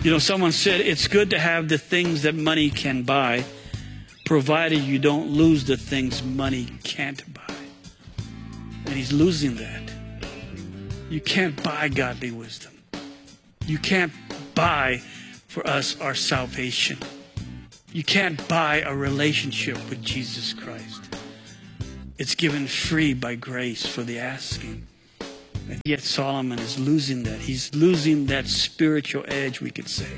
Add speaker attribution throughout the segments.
Speaker 1: You know, someone said it's good to have the things that money can buy, provided you don't lose the things money can't buy. And he's losing that. You can't buy godly wisdom. You can't buy for us our salvation. You can't buy a relationship with Jesus Christ. It's given free by grace for the asking. And yet Solomon is losing that. He's losing that spiritual edge, we could say.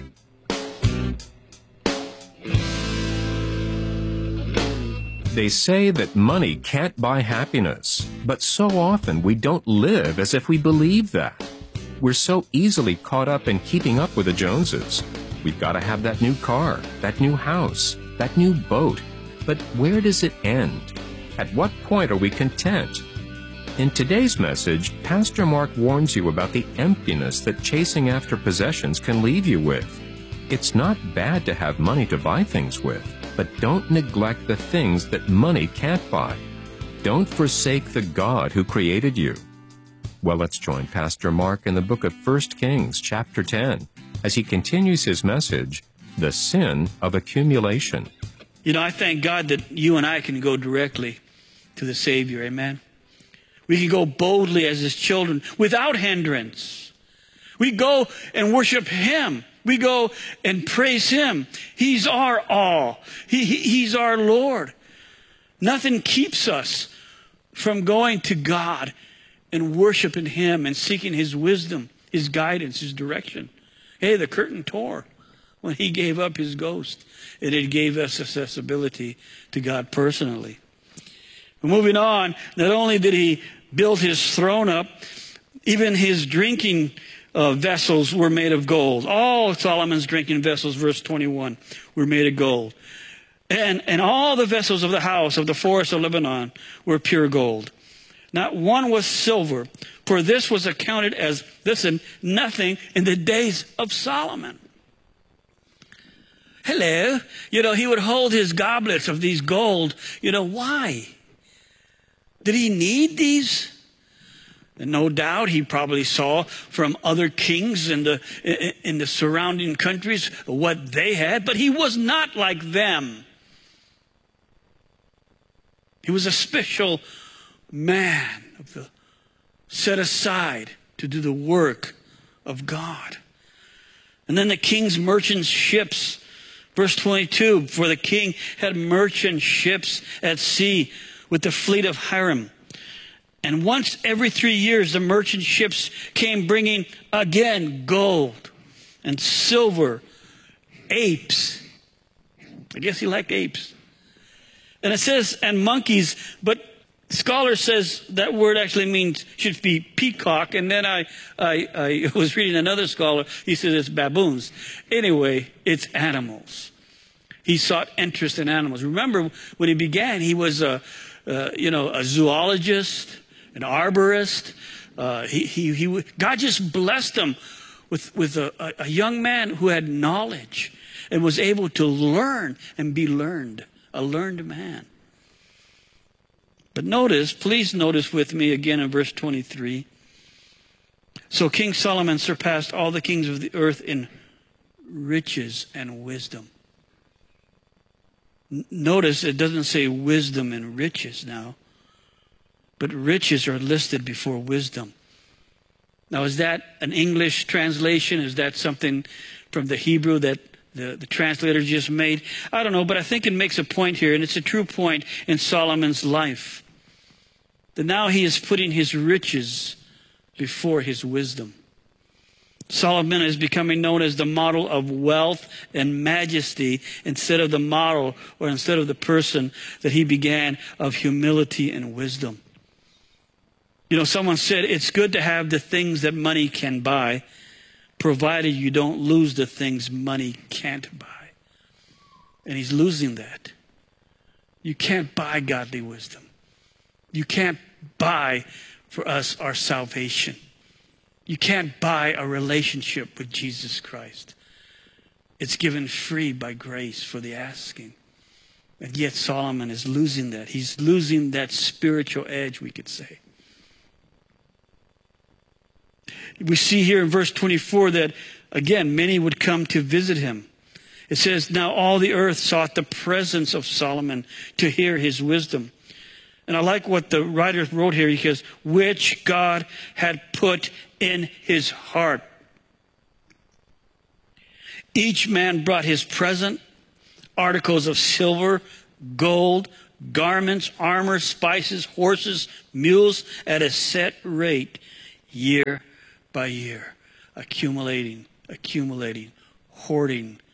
Speaker 2: They say that money can't buy happiness, but so often we don't live as if we believe that. We're so easily caught up in keeping up with the Joneses. We've got to have that new car, that new house, that new boat. But where does it end? At what point are we content? In today's message, Pastor Mark warns you about the emptiness that chasing after possessions can leave you with. It's not bad to have money to buy things with, but don't neglect the things that money can't buy. Don't forsake the God who created you. Well, let's join Pastor Mark in the book of 1 Kings, chapter 10, as he continues his message, The Sin of Accumulation.
Speaker 1: You know, I thank God that you and I can go directly to the Savior, amen? We can go boldly as His children without hindrance. We go and worship Him. We go and praise Him. He's our all. He's our Lord. Nothing keeps us from going to God and worshiping Him and seeking His wisdom, His guidance, His direction. Hey, the curtain tore when He gave up His ghost, and it gave us accessibility to God personally. Moving on, not only did He build His throne up, even His drinking vessels were made of gold. All Solomon's drinking vessels, verse 21, were made of gold. And all the vessels of the house of the forest of Lebanon were pure gold. Not one was silver, for this was accounted as, listen, nothing in the days of Solomon. Hello. You know, he would hold his goblets of these gold. You know, why? Did he need these? And no doubt he probably saw from other kings in the surrounding countries what they had, but he was not like them. He was a special man set aside to do the work of God. And then the king's merchant ships, verse 22, for the king had merchant ships at sea with the fleet of Hiram. And once every 3 years, the merchant ships came bringing again gold and silver, apes. I guess he liked apes. And it says, and monkeys, but scholar says that word actually means, should be peacock. And then I was reading another scholar, he says it's baboons. Anyway, it's animals. He sought interest in animals. Remember, when he began, he was a zoologist, an arborist. God just blessed him with a young man who had knowledge and was able to learn and be learned, a learned man. But please notice with me again in verse 23. So King Solomon surpassed all the kings of the earth in riches and wisdom. Notice it doesn't say wisdom and riches now, but riches are listed before wisdom. Now, is that an English translation? Is that something from the Hebrew that the translator just made? I don't know, but I think it makes a point here, and it's a true point in Solomon's life. That now he is putting his riches before his wisdom. Solomon is becoming known as the model of wealth and majesty instead of the person that he began of humility and wisdom. You know, someone said it's good to have the things that money can buy, provided you don't lose the things money can't buy. And he's losing that. You can't buy godly wisdom. You can't buy for us our salvation. You can't buy a relationship with Jesus Christ. It's given free by grace for the asking. And yet Solomon is losing that. He's losing that spiritual edge, we could say. We see here in verse 24 that, again, many would come to visit him. It says, now all the earth sought the presence of Solomon to hear his wisdom. And I like what the writer wrote here. He says, which God had put in his heart. Each man brought his present, articles of silver, gold, garments, armor, spices, horses, mules, at a set rate, year by year, accumulating, hoarding,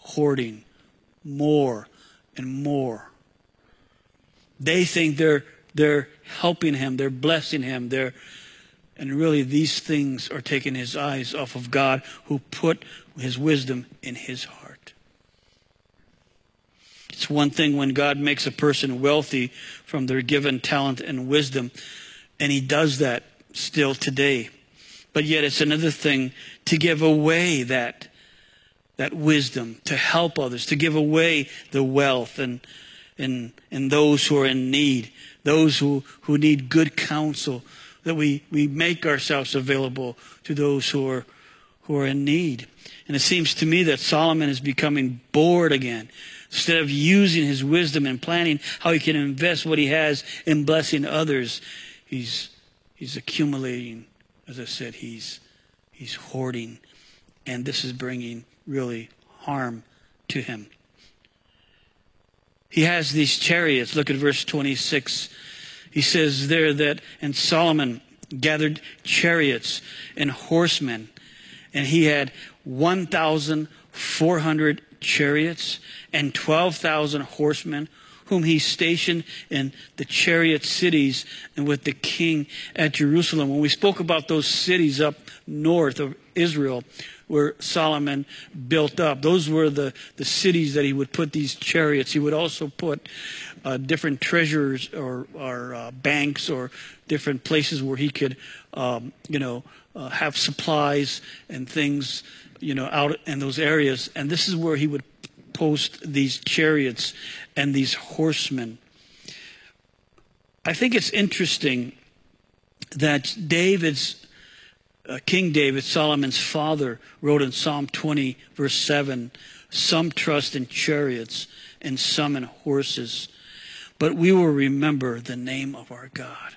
Speaker 1: more and more. They think they're helping him, they're blessing him, and really these things are taking his eyes off of God, who put his wisdom in his heart. It's one thing when God makes a person wealthy from their given talent and wisdom, and he does that still today. But yet it's another thing to give away that wisdom, to help others, to give away the wealth and those who are in need, those who need good counsel, that we make ourselves available to those who are in need. And it seems to me that Solomon is becoming bored again. Instead of using his wisdom and planning how he can invest what he has in blessing others, he's accumulating. As I said, he's hoarding, and this is bringing really harm to him. He has these chariots. Look at verse 26. He says there that, and Solomon gathered chariots and horsemen, and he had 1,400 chariots and 12,000 horsemen, whom he stationed in the chariot cities and with the king at Jerusalem. When we spoke about those cities up north of Israel, where Solomon built up, those were the cities that he would put these chariots. He would also put different treasures or banks or different places where he could, have supplies and things, out in those areas. And this is where he would post these chariots and these horsemen. I think it's interesting that King David, Solomon's father, wrote in Psalm 20, verse 7, some trust in chariots and some in horses, but we will remember the name of our God.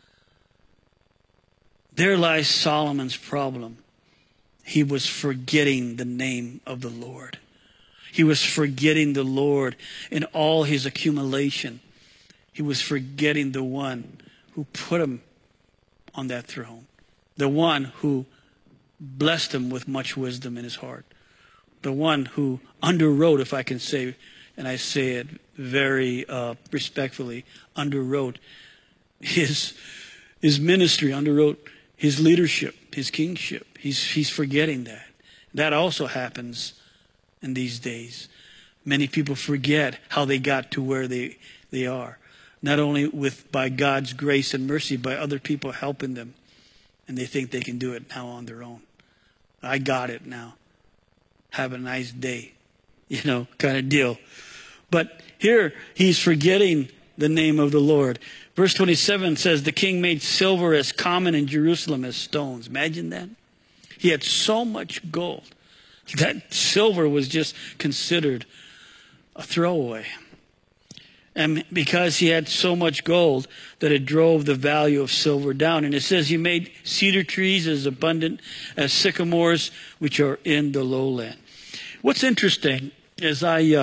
Speaker 1: There lies Solomon's problem. He was forgetting the name of the Lord. He was forgetting the Lord in all his accumulation. He was forgetting the one who put him on that throne. The one who blessed him with much wisdom in his heart. The one who underwrote, if I can say, and I say it very respectfully, underwrote his ministry, underwrote his leadership, his kingship. He's forgetting that. That also happens in these days. Many people forget how they got to where they are. Not only by God's grace and mercy, by other people helping them. And they think they can do it now on their own. I got it now. Have a nice day. Kind of deal. But here he's forgetting the name of the Lord. Verse 27 says, the king made silver as common in Jerusalem as stones. Imagine that. He had so much gold that silver was just considered a throwaway. And because he had so much gold that it drove the value of silver down. And it says he made cedar trees as abundant as sycamores, which are in the lowland. What's interesting as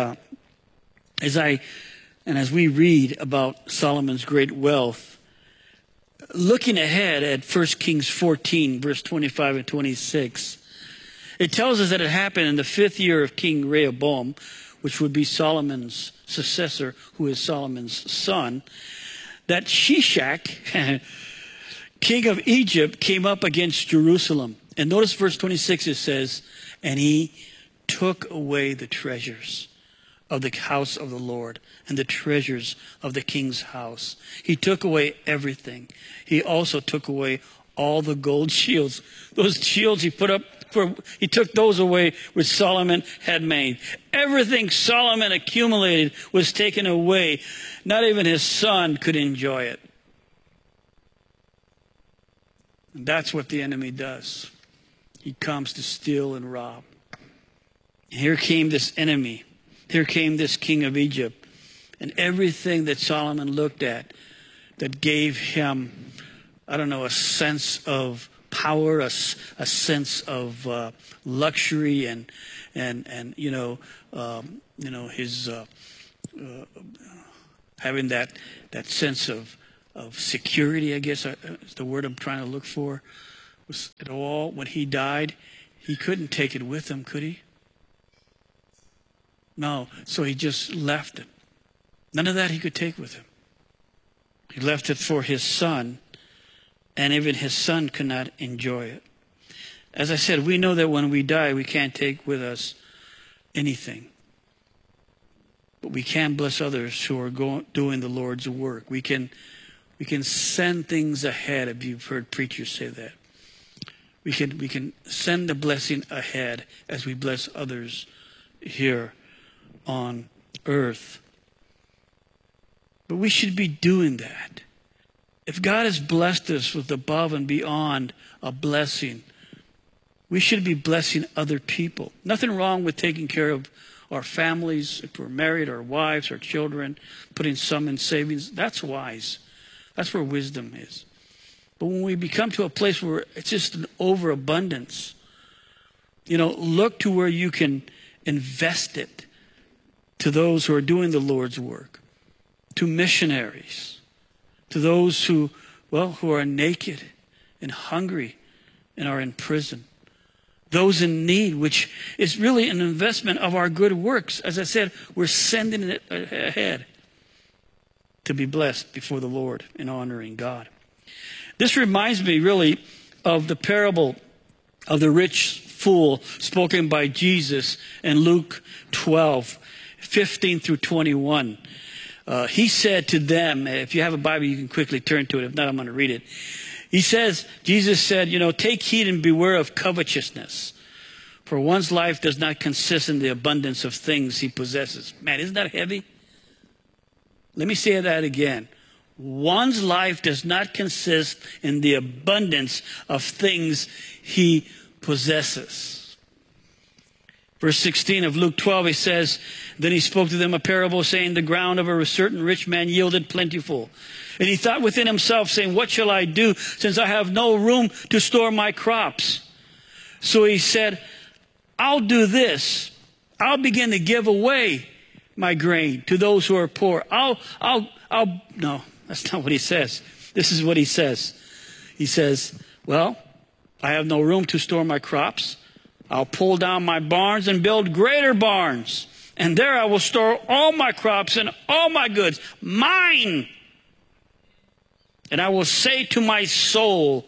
Speaker 1: we read about Solomon's great wealth, looking ahead at 1 Kings 14, verse 25 and 26, it tells us that it happened in the 5th year of King Rehoboam, which would be Solomon's successor, who is Solomon's son, that Shishak, king of Egypt, came up against Jerusalem. And notice verse 26, it says, and he took away the treasures of the house of the Lord and the treasures of the king's house. He took away everything. He also took away all the gold shields. Those shields he put up, he took those away which Solomon had made. Everything Solomon accumulated was taken away. Not even his son could enjoy it. And that's what the enemy does. He comes to steal and rob. And here came this enemy. Here came this king of Egypt. And everything that Solomon looked at that gave him, I don't know, a sense of power, a sense of luxury, and his having that sense of security, I guess is the word I'm trying to look for. Was it all, when he died, he couldn't take it with him, could he? No, so he just left it. None of that he could take with him. He left it for his son, and even his son could not enjoy it. As I said, we know that when we die, we can't take with us anything. But we can bless others who are doing the Lord's work. We can send things ahead, if you've heard preachers say that. We can send the blessing ahead as we bless others here on earth. But we should be doing that. If God has blessed us with above and beyond a blessing, we should be blessing other people. Nothing wrong with taking care of our families, if we're married, our wives, our children, putting some in savings. That's wise. That's where wisdom is. But when we become to a place where it's just an overabundance, look to where you can invest it to those who are doing the Lord's work, to missionaries, to those who are naked and hungry and are in prison, those in need, which is really an investment of our good works. As I said, we're sending it ahead to be blessed before the Lord and honoring God. This reminds me really of the parable of the rich fool spoken by Jesus in Luke 12:15-21. He said to them, if you have a Bible, you can quickly turn to it. If not, I'm going to read it. Jesus said, take heed and beware of covetousness, for one's life does not consist in the abundance of things he possesses. Man, isn't that heavy? Let me say that again. One's life does not consist in the abundance of things he possesses. Verse 16 of Luke 12, he says, then he spoke to them a parable, saying, the ground of a certain rich man yielded plentiful. And he thought within himself, saying, what shall I do, since I have no room to store my crops? So he said, I'll do this. I'll begin to give away my grain to those who are poor. No, that's not what he says. This is what he says. He says, well, I have no room to store my crops. I'll pull down my barns and build greater barns. And there I will store all my crops and all my goods, mine. And I will say to my soul,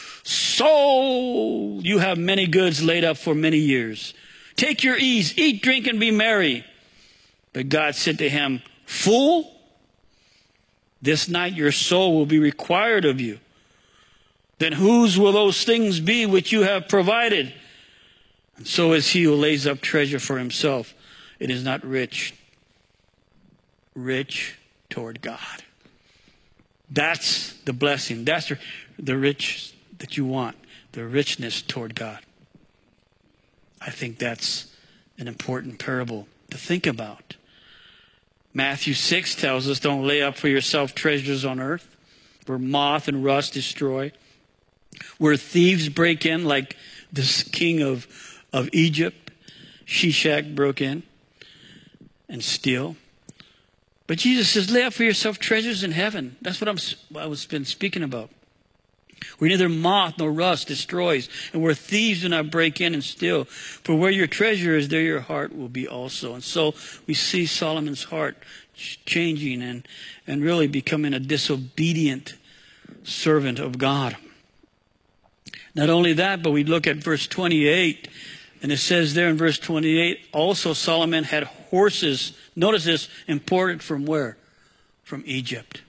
Speaker 1: soul, you have many goods laid up for many years. Take your ease, eat, drink, and be merry. But God said to him, fool, this night your soul will be required of you. Then whose will those things be which you have provided? And so is he who lays up treasure for himself. It is not rich toward God. That's the blessing. That's the rich that you want, the richness toward God. I think that's an important parable to think about. Matthew 6 tells us, don't lay up for yourself treasures on earth, where moth and rust destroy, where thieves break in, like this king of Egypt, Shishak, broke in and steal. But Jesus says, lay up for yourself treasures in heaven. That's what I was been speaking about. Where neither moth nor rust destroys, and where thieves do not break in and steal. For where your treasure is, there your heart will be also. And so we see Solomon's heart changing and really becoming a disobedient servant of God. Not only that, but we look at verse 28, and it says there in verse 28, also Solomon had horses, notice this, imported from where? From Egypt.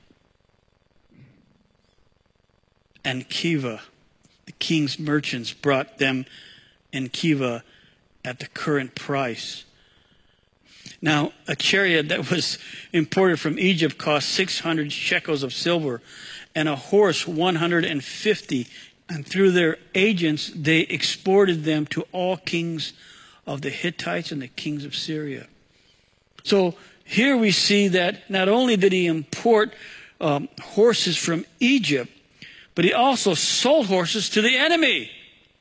Speaker 1: And Kiva, the king's merchants brought them in Kiva at the current price. Now, a chariot that was imported from Egypt cost 600 shekels of silver, and a horse 150 And through their agents, they exported them to all kings of the Hittites and the kings of Syria. So here we see that not only did he import horses from Egypt, but he also sold horses to the enemy.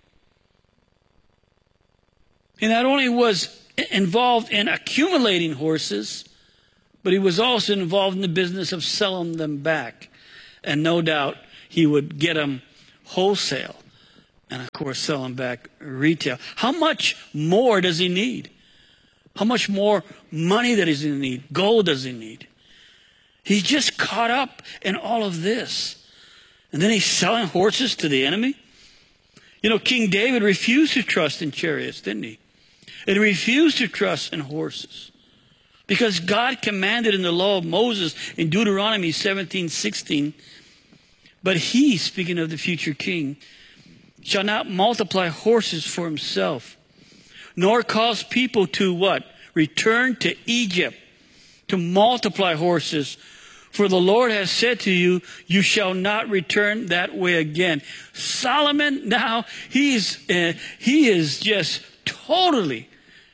Speaker 1: He not only was involved in accumulating horses, but he was also involved in the business of selling them back. And no doubt he would get them wholesale and, of course, sell them back retail. How much more does he need? How much more money does he need? Gold does he need? He's just caught up in all of this. And then he's selling horses to the enemy. You know, King David refused to trust in chariots, didn't he? And he refused to trust in horses. Because God commanded in the law of Moses in Deuteronomy 17:16, but he, speaking of the future king, shall not multiply horses for himself, nor cause people to what? Return to Egypt to multiply horses. For the Lord has said to you, you shall not return that way again. Solomon now, he is just totally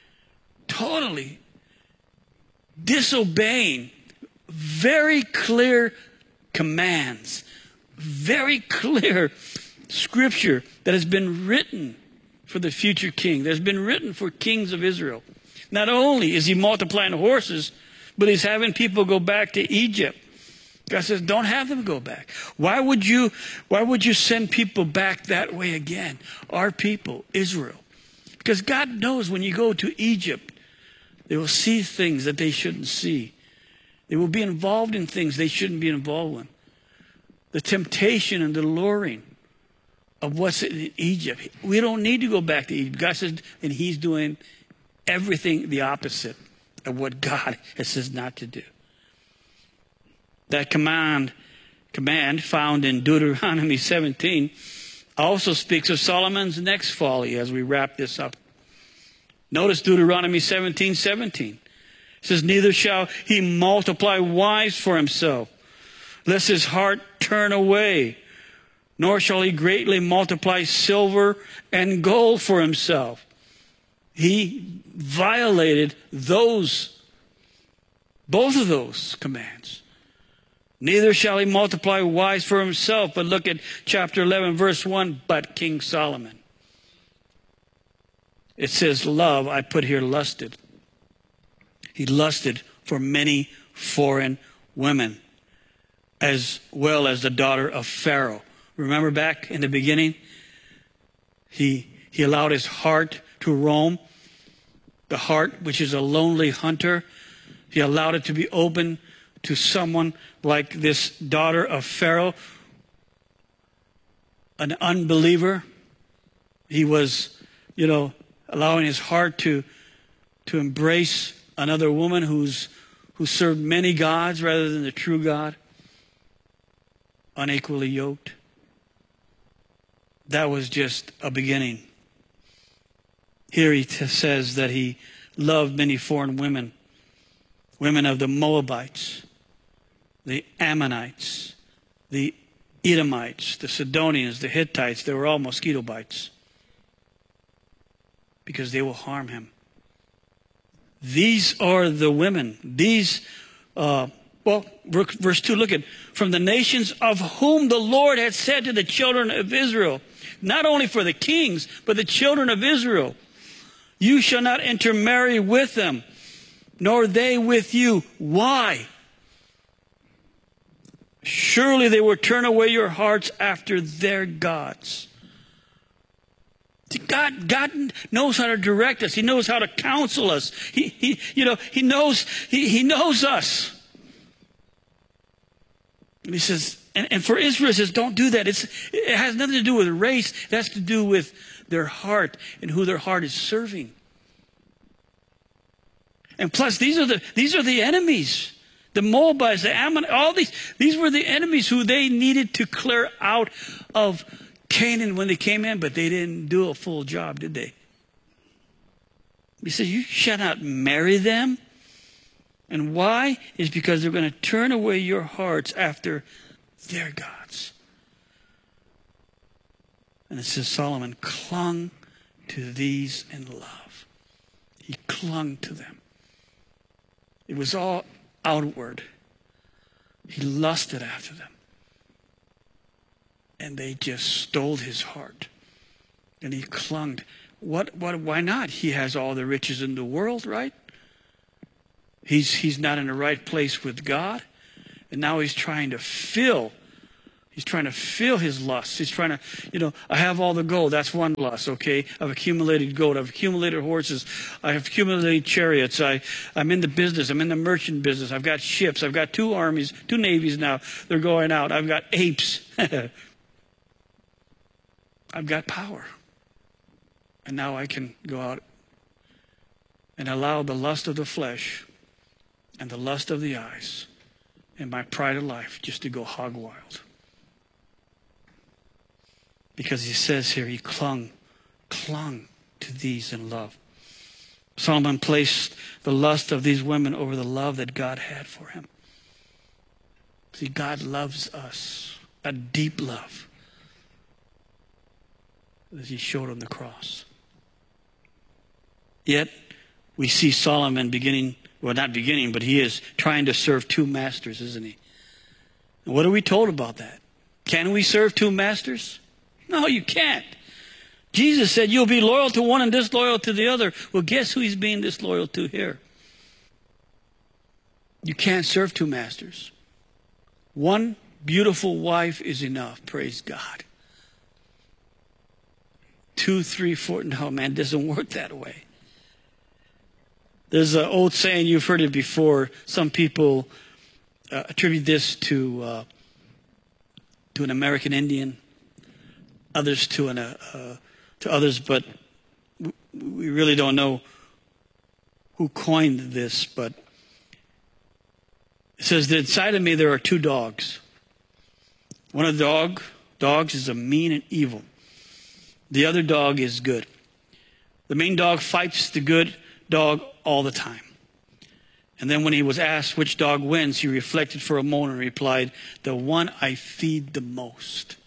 Speaker 1: disobeying very clear commands, very clear scripture that has been written for the future king, that has been written for kings of Israel. Not only is he multiplying horses, but he's having people go back to Egypt. God says, don't have them go back. Why would you send people back that way again? Our people, Israel. Because God knows when you go to Egypt, they will see things that they shouldn't see. They will be involved in things they shouldn't be involved in. The temptation and the luring of what's in Egypt. We don't need to go back to Egypt. God says, and he's doing everything the opposite of what God has says not to do. That command found in Deuteronomy 17 also speaks of Solomon's next folly as we wrap this up. Notice Deuteronomy 17:17. It says, neither shall he multiply wives for himself, lest his heart turn away, nor shall he greatly multiply silver and gold for himself. He violated both of those commands. Neither shall he multiply wives for himself. But look at chapter 11, verse 1. But King Solomon. It says love, I put here lusted. He lusted for many foreign women, as well as the daughter of Pharaoh. Remember back in the beginning? He allowed his heart to roam. The heart, which is a lonely hunter. He allowed it to be open to someone like this daughter of Pharaoh, an unbeliever. He was, allowing his heart to embrace another woman who served many gods rather than the true God, unequally yoked. That was just a beginning. Here he says that he loved many foreign women, women of the Moabites, the Ammonites, the Edomites, the Sidonians, the Hittites. They were all mosquito bites because they will harm him. These are the women. Verse 2, look at, from the nations of whom the Lord had said to the children of Israel, not only for the kings, but the children of Israel, you shall not intermarry with them, nor they with you. Why? Surely they will turn away your hearts after their gods. God knows how to direct us. He knows how to counsel us. He knows us. And he says, and for Israel, he says, don't do that. It has nothing to do with race. It has to do with their heart and who their heart is serving. And plus, these are the enemies. The Moabites, the Ammonites, all these were the enemies who they needed to clear out of Canaan when they came in, but they didn't do a full job, did they? He says, you shall not marry them. And why? Is because they're going to turn away your hearts after their gods. And it says Solomon clung to these in love. He clung to them. It was all outward. He lusted after them. And they just stole his heart. And he clung. Why not? He has all the riches in the world, right? He's not in the right place with God. And now he's trying to fill his lust. He's trying to, I have all the gold. That's one lust, okay? I've accumulated gold. I've accumulated horses. I have accumulated chariots. I'm in the business. I'm in the merchant business. I've got ships. I've got 2 armies, 2 navies now. They're going out. I've got apes. I've got power. And now I can go out and allow the lust of the flesh and the lust of the eyes and my pride of life just to go hog wild. Because he says here, he clung to these in love. Solomon placed the lust of these women over the love that God had for him. See, God loves us, a deep love, as he showed on the cross. Yet, we see Solomon not beginning, but he is trying to serve 2 masters, isn't he? And what are we told about that? Can we serve 2 masters? No, you can't. Jesus said you'll be loyal to one and disloyal to the other. Well, guess who he's being disloyal to here? You can't serve 2 masters. One beautiful wife is enough, praise God. 2, 3, 4, no, man, it doesn't work that way. There's an old saying, you've heard it before. Some people attribute this to an American Indian, others to others, but we really don't know who coined this. But it says that inside of me there are 2 dogs. One of the dogs is a mean and evil. The other dog is good. The mean dog fights the good dog all the time. And then when he was asked which dog wins, he reflected for a moment and replied, the one I feed the most.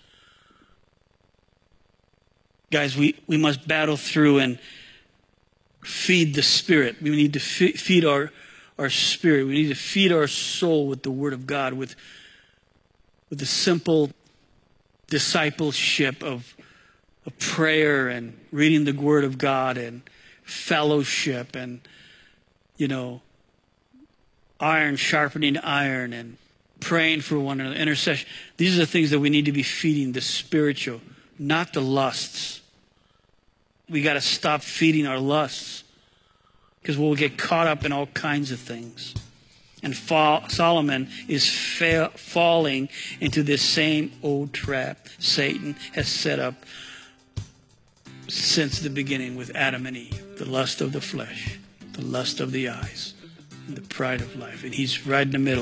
Speaker 1: Guys, we must battle through and feed the spirit. We need to feed our spirit. We need to feed our soul with the Word of God, with the simple discipleship of prayer and reading the Word of God and fellowship and, iron sharpening iron and praying for one another, intercession. These are the things that we need to be feeding, the spiritual, not the lusts. We got to stop feeding our lusts because we'll get caught up in all kinds of things. And Solomon is falling into this same old trap Satan has set up since the beginning with Adam and Eve. The lust of the flesh, the lust of the eyes, and the pride of life. And he's right in the middle.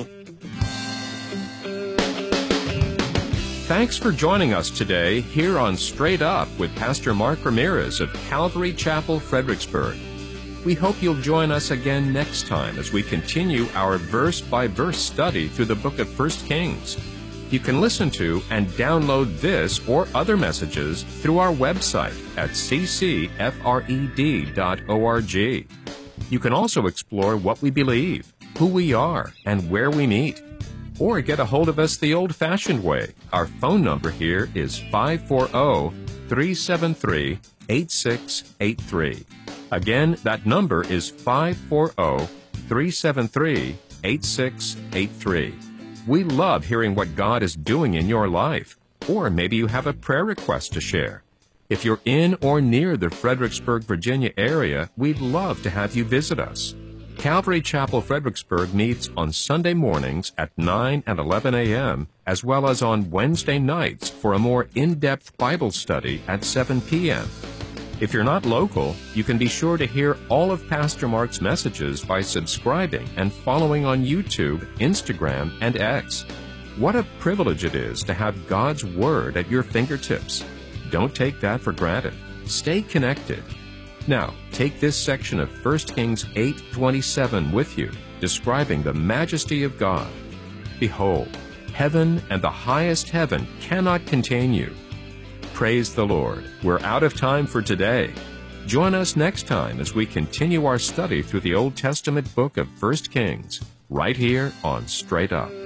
Speaker 2: Thanks for joining us today here on Straight Up with Pastor Mark Ramirez of Calvary Chapel, Fredericksburg. We hope you'll join us again next time as we continue our verse-by-verse study through the book of 1 Kings. You can listen to and download this or other messages through our website at ccfred.org. You can also explore what we believe, who we are, and where we meet. Or get a hold of us the old-fashioned way. Our phone number here is 540-373-8683. Again, that number is 540-373-8683. We love hearing what God is doing in your life. Or maybe you have a prayer request to share. If you're in or near the Fredericksburg, Virginia area, we'd love to have you visit us. Calvary Chapel, Fredericksburg meets on Sunday mornings at 9 and 11 a.m., as well as on Wednesday nights for a more in-depth Bible study at 7 p.m. If you're not local, you can be sure to hear all of Pastor Mark's messages by subscribing and following on YouTube, Instagram, and X. What a privilege it is to have God's Word at your fingertips. Don't take that for granted. Stay connected. Now, take this section of 1 Kings 8:27 with you, describing the majesty of God. Behold, heaven and the highest heaven cannot contain you. Praise the Lord. We're out of time for today. Join us next time as we continue our study through the Old Testament book of 1 Kings, right here on Straight Up.